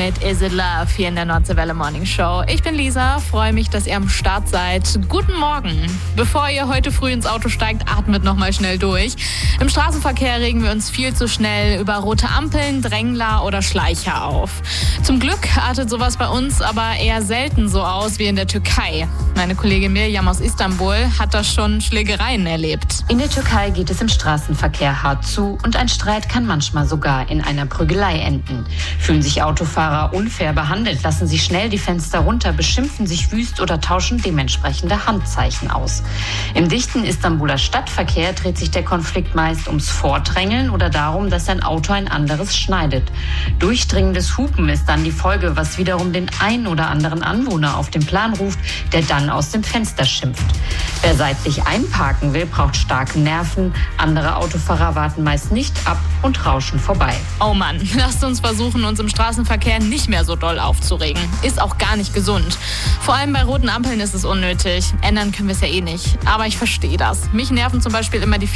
mit Is It Love hier in der Nordseewelle Morning Show. Ich bin Lisa, freue mich, dass ihr am Start seid. Guten Morgen. Bevor ihr heute früh ins Auto steigt, atmet nochmal schnell durch. Im Straßenverkehr regen wir uns viel zu schnell über rote Ampeln, Drängler oder Schleicher auf. Zum Glück artet sowas bei uns aber eher selten so aus wie in der Türkei. Meine Kollegin Mirjam aus Istanbul hat da schon Schlägereien erlebt. In der Türkei geht es im Straßenverkehr hart zu und ein Streit kann manchmal sogar in einer Prügelei enden. Fühlen sich Autofahrer unfair behandelt, lassen sie schnell die Fenster runter, beschimpfen sich wüst oder tauschen dementsprechende Handzeichen aus. Im dichten Istanbuler Stadtverkehr dreht sich der Konflikt meist ums Vordrängeln oder darum, dass ein Auto ein anderes schneidet. Durchdringendes Hupen ist dann die Folge, was wiederum den ein oder anderen Anwohner auf den Plan ruft, der dann aus dem Fenster schimpft. Wer seitlich einparken will, braucht starke Nerven. Andere Autofahrer warten meist nicht ab und rauschen vorbei. Oh Mann, lasst uns versuchen, uns im Straßenverkehr nicht mehr so doll aufzuregen. Ist auch gar nicht gesund. Vor allem bei roten Ampeln ist es unnötig. Ändern können wir es ja eh nicht. Aber ich verstehe das. Mich nerven zum Beispiel immer die